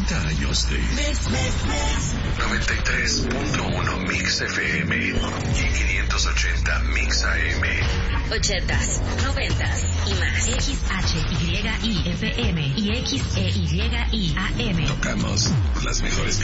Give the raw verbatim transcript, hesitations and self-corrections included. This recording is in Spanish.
treinta años de noventa y tres punto uno Mix F M y quinientos ochenta Mix A M. ochentas, noventas y más. X H Y I F M y X E Y I A M. Tocamos las mejores